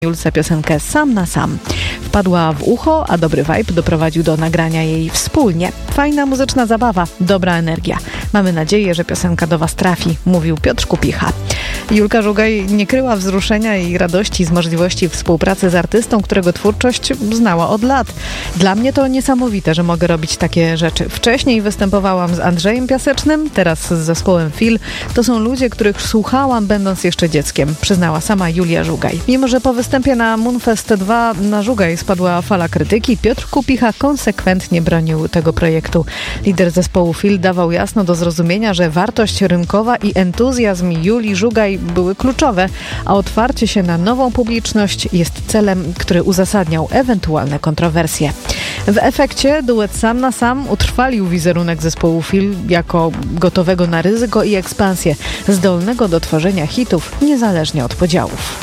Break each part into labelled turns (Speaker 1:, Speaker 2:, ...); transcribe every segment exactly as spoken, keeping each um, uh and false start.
Speaker 1: Julce piosenkę Sam na Sam. Wpadła w ucho, a dobry vibe doprowadził do nagrania jej wspólnie. Fajna muzyczna zabawa, dobra energia. Mamy nadzieję, że piosenka do Was trafi, mówił Piotr Kupicha. Julka Żugaj nie kryła wzruszenia i radości z możliwości współpracy z artystą, którego twórczość znała od lat. Dla mnie to niesamowite, że mogę robić takie rzeczy. Wcześniej występowałam z Andrzejem Piasecznym, teraz z zespołem Fil. To są ludzie, których słuchałam będąc jeszcze dzieckiem, przyznała sama Julia Żugaj. Mimo że po występie na Moonfest dwa na Żugaj spadła fala krytyki, Piotr Kupicha konsekwentnie bronił tego projektu. Lider zespołu Fil dawał jasno do zrozumienia, że wartość rynkowa i entuzjazm Julii Żugaj były kluczowe, a otwarcie się na nową publiczność jest celem, który uzasadniał ewentualne kontrowersje. W efekcie duet Sam na Sam utrwalił wizerunek zespołu Fil jako gotowego na ryzyko i ekspansję, zdolnego do tworzenia hitów niezależnie od podziałów.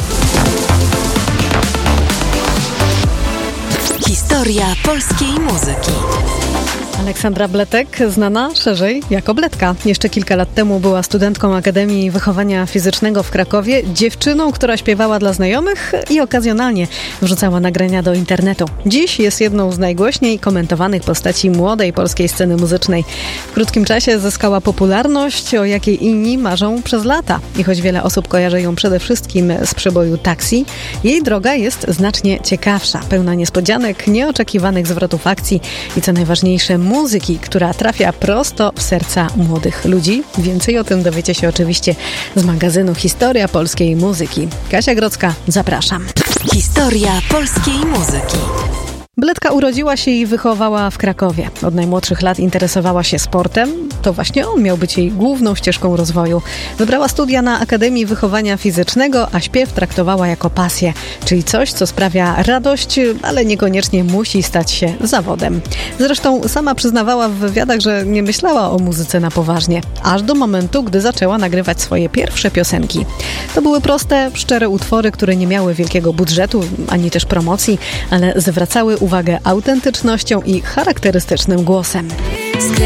Speaker 2: Historia polskiej muzyki.
Speaker 1: Aleksandra Bletek, znana szerzej jako Bletka. Jeszcze kilka lat temu była studentką Akademii Wychowania Fizycznego w Krakowie, dziewczyną, która śpiewała dla znajomych i okazjonalnie wrzucała nagrania do internetu. Dziś jest jedną z najgłośniej komentowanych postaci młodej polskiej sceny muzycznej. W krótkim czasie zyskała popularność, o jakiej inni marzą przez lata. I choć wiele osób kojarzy ją przede wszystkim z przeboju Taksi, jej droga jest znacznie ciekawsza, pełna niespodzianek, nieoczekiwanych zwrotów akcji i co najważniejsze muzyki, która trafia prosto w serca młodych ludzi. Więcej o tym dowiecie się oczywiście z magazynu Historia Polskiej Muzyki. Kasia Grodzka, zapraszam.
Speaker 2: Historia polskiej muzyki.
Speaker 1: Bletka urodziła się i wychowała w Krakowie. Od najmłodszych lat interesowała się sportem. To właśnie on miał być jej główną ścieżką rozwoju. Wybrała studia na Akademii Wychowania Fizycznego, a śpiew traktowała jako pasję, czyli coś, co sprawia radość, ale niekoniecznie musi stać się zawodem. Zresztą sama przyznawała w wywiadach, że nie myślała o muzyce na poważnie, aż do momentu, gdy zaczęła nagrywać swoje pierwsze piosenki. To były proste, szczere utwory, które nie miały wielkiego budżetu, ani też promocji, ale zwracały uwagę autentycznością i charakterystycznym głosem.